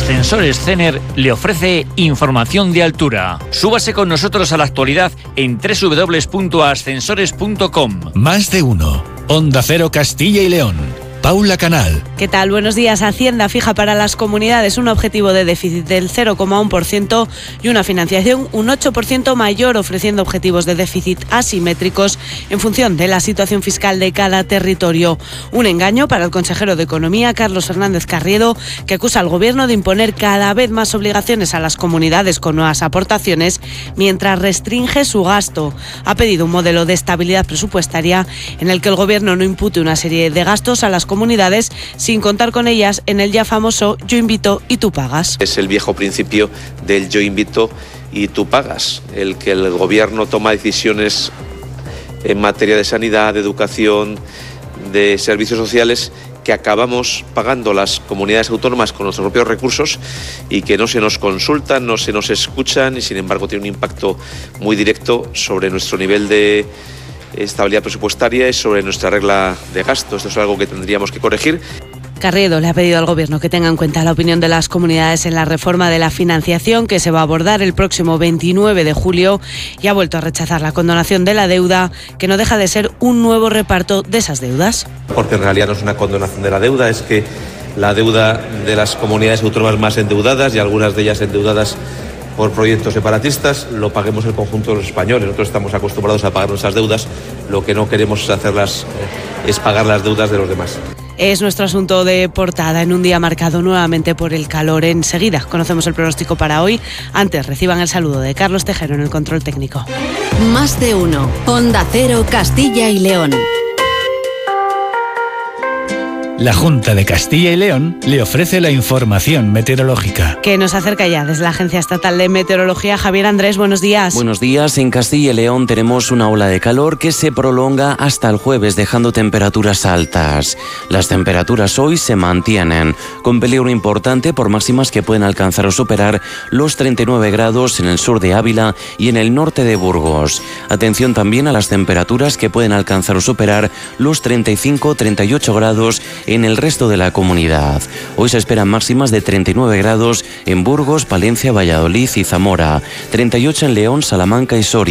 Ascensores Cener le ofrece información de altura. Súbase con nosotros a la actualidad en www.ascensores.com. Más de uno. Onda Cero Castilla y León. Paula Canal. ¿Qué tal? Buenos días. Hacienda fija para las comunidades un objetivo de déficit del 0,1% y una financiación un 8% mayor, ofreciendo objetivos de déficit asimétricos en función de la situación fiscal de cada territorio. Un engaño para el consejero de Economía, Carlos Fernández Carriedo, que acusa al Gobierno de imponer cada vez más obligaciones a las comunidades con nuevas aportaciones, mientras restringe su gasto. Ha pedido un modelo de estabilidad presupuestaria en el que el Gobierno no impute una serie de gastos a las comunidades sin contar con ellas en el ya famoso yo invito y tú pagas. Es el viejo principio del yo invito y tú pagas, el que el gobierno toma decisiones en materia de sanidad, de educación, de servicios sociales que acabamos pagando las comunidades autónomas con nuestros propios recursos y que no se nos consultan, no se nos escuchan y sin embargo tiene un impacto muy directo sobre nuestro nivel de estabilidad presupuestaria y sobre nuestra regla de gasto. Esto es algo que tendríamos que corregir. Carriedo le ha pedido al Gobierno que tenga en cuenta la opinión de las comunidades en la reforma de la financiación que se va a abordar el próximo 29 de julio y ha vuelto a rechazar la condonación de la deuda, que no deja de ser un nuevo reparto de esas deudas. Porque en realidad no es una condonación de la deuda, es que la deuda de las comunidades autónomas más endeudadas y algunas de ellas endeudadas por proyectos separatistas, lo paguemos el conjunto de los españoles. Nosotros estamos acostumbrados a pagar nuestras deudas, lo que no queremos es pagar las deudas de los demás. Es nuestro asunto de portada en un día marcado nuevamente por el calor. Enseguida conocemos el pronóstico para hoy. Antes reciban el saludo de Carlos Tejero en el control técnico. Más de uno. Onda Cero Castilla y León. La Junta de Castilla y León le ofrece la información meteorológica. Que nos acerca ya desde la Agencia Estatal de Meteorología. Javier Andrés, buenos días. Buenos días. En Castilla y León tenemos una ola de calor que se prolonga hasta el jueves, dejando temperaturas altas. Las temperaturas hoy se mantienen, con peligro importante por máximas que pueden alcanzar o superar los 39 grados en el sur de Ávila y en el norte de Burgos. Atención también a las temperaturas que pueden alcanzar o superar los 35-38 grados en el resto de la comunidad. Hoy se esperan máximas de 39 grados en Burgos, Palencia, Valladolid y Zamora, 38 en León, Salamanca y Soria.